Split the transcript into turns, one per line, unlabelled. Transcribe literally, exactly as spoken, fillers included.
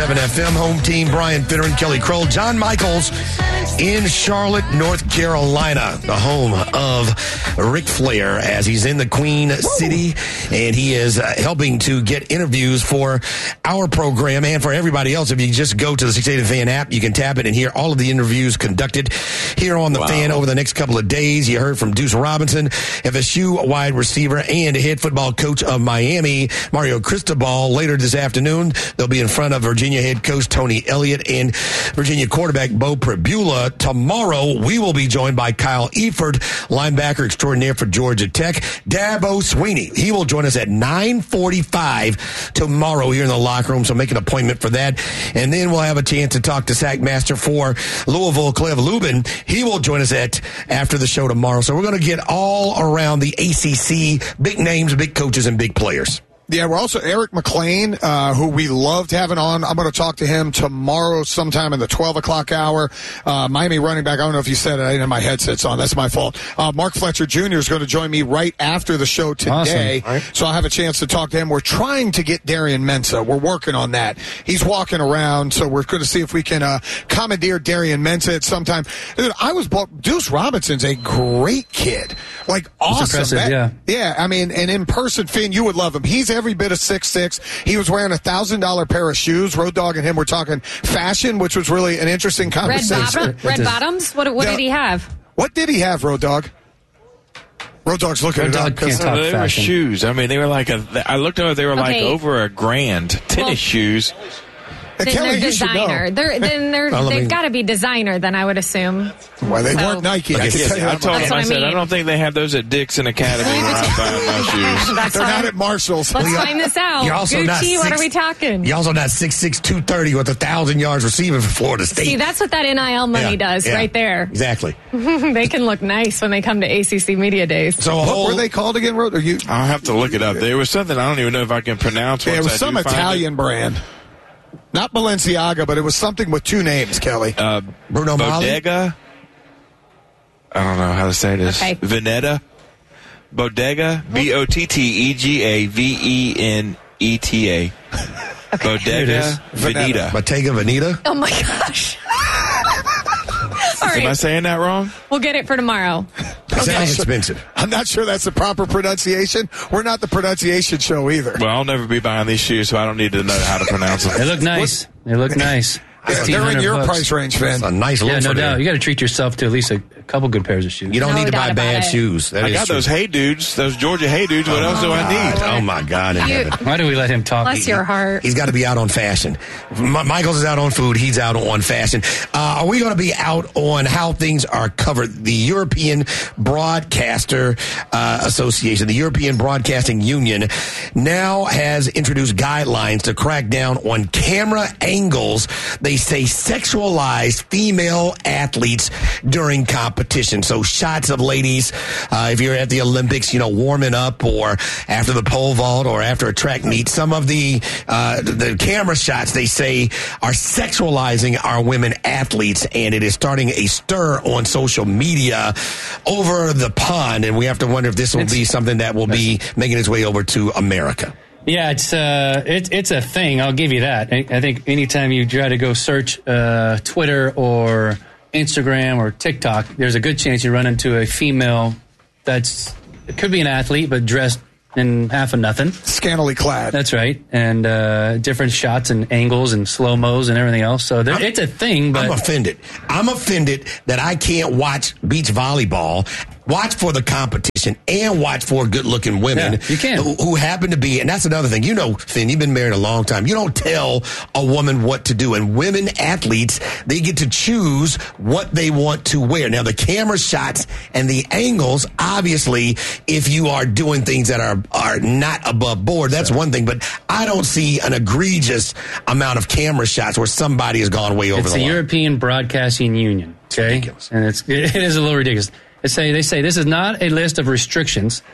seven F M home team, Brian Finner and Kelly Kroll. John Michaels in Charlotte, North Carolina, the home of Ric Flair, as he's in the Queen Woo! City, and he is uh, helping to get interviews for our program and for everybody else. If you just go to the six eighty Fan app, you can tap it and hear all of the interviews conducted here on the wow. Fan over the next couple of days. You heard from Deuce Robinson, F S U wide receiver and head football coach of Miami, Mario Cristobal. Later this afternoon, they'll be in front of Virginia head coach Tony Elliott and Virginia quarterback Bo Pribula. Tomorrow, we will be joined by Kyle Eford, linebacker extraordinaire for Georgia Tech. Dabo Sweeney, he will join us at nine forty-five tomorrow here in the locker room, so make an appointment for that. And then we'll have a chance to talk to Sackmaster for Louisville, Clev Lubin. He will join us at after the show tomorrow. So we're going to get all around the A C C, big names, big coaches, and big players.
Yeah, we're also Eric McLean, uh, who we loved having on. I'm going to talk to him tomorrow sometime in the twelve o'clock hour. Uh, Miami running back. I don't know if you said it. I didn't have my headsets on. That's my fault. Uh, Mark Fletcher Junior is going to join me right after the show today. Awesome. Right. So I'll have a chance to talk to him. We're trying to get Darian Mensah. We're working on that. He's walking around, so we're going to see if we can uh, commandeer Darian Mensah at some time. Dude, I was Deuce Robinson's a great kid. Like, awesome. That,
yeah.
Yeah, I mean, and in person, Finn, you would love him. He's every bit of six six. He was wearing a one thousand dollars pair of shoes. Road Dogg and him were talking fashion, which was really an interesting conversation.
Red, bottom, red bottoms? What, what
now,
did he have?
What did he have, Road Dogg? Road Dogg's looking
Road
it
Dogg
up.
Can't talk
they
fashion.
were shoes. I mean, they were like a. I looked over. They were okay. like over a grand. Tennis
well,
shoes.
Then
Kelly,
they're designer. They're, then they're,
well,
they've
me...
got to be designer, then I would assume.
Well, they
so.
weren't Nike.
Okay,
I, can
yes,
tell you
I told
That's
him, I said,
I, mean.
I don't think they have those at Dixon Academy where I'm buying my shoes.
That's
They're
fine.
not at Marshall's.
Let's
Well,
find this out.
You're also
Gucci,
not six,
what are we talking?
You're also not six six, two thirty with one thousand yards receiving for Florida State.
See, that's what that N I L money
yeah,
does
yeah,
right there.
Exactly.
They can look nice when they come to A C C Media Days.
So
what
whole,
were they called again, Road? Are you?
I'll have to look it up. There was something I don't even know if I can pronounce.
Yeah, it was
I
some
do find
Italian
it.
brand. Not Balenciaga, but it was something with two names, Kelly.
Uh,
Bruno Mali?
Bodega. I don't know how to say this.
Okay.
Veneta. Bodega. B O T T E G A V E N E T A. Bodega Veneta.
Bottega Veneta?
Oh, my gosh. All right.
Am I saying that wrong?
We'll get it for tomorrow.
It sounds expensive.
I'm not sure that's the proper pronunciation. We're not the pronunciation show either.
Well, I'll never be buying these shoes, so I don't need to know how to pronounce them.
They look nice. They look nice.
Yeah, they're in your
bucks.
price range, Finn.
It's a nice look
Yeah, no
for
doubt.
them.
You got to treat yourself to at least a, a couple good pairs of shoes.
You don't
No
need to
doubt
buy
about
bad
it.
shoes. That
I
is
got
true.
those Hey Dudes, those Georgia Hey Dudes. What else do I need?
Oh, my God. in
You-
heaven.
Why do we let him talk?
Bless your heart.
He's got to be out on fashion. M- Michaels is out on food. He's out on fashion. Uh, are we going to be out on how things are covered? The European Broadcaster uh, Association, the European Broadcasting Union, now has introduced guidelines to crack down on camera angles. They say sexualized female athletes during competition. So shots of ladies, uh, if you're at the Olympics, you know, warming up or after the pole vault or after a track meet, some of the, uh, the camera shots, they say, are sexualizing our women athletes, and it is starting a stir on social media over the pond, and we have to wonder if this will
It's,
be something that will be making its way over to America.
Yeah, it's uh, it's it's a thing. I'll give you that. I, I think anytime you try to go search uh, Twitter or Instagram or TikTok, there's a good chance you run into a female that's it could be an athlete but dressed in half of nothing.
Scantily clad.
That's right, and uh, different shots and angles and slow mos and everything else. So there, it's a thing. But
I'm offended. I'm offended that I can't watch beach volleyball, watch for the competition, and watch for good-looking women
Yeah, you can.
who, who happen to be, and that's another thing. You know, Finn, you've been married a long time. You don't tell a woman what to do. And women athletes, they get to choose what they want to wear. Now, the camera shots and the angles, obviously, if you are doing things that are, are not above board, that's one thing. But I don't see an egregious amount of camera shots where somebody has gone way over
it's
the
the
line.
European Broadcasting Union. Okay,
ridiculous.
and it's it is a little ridiculous. They say they say this is not a list of restrictions.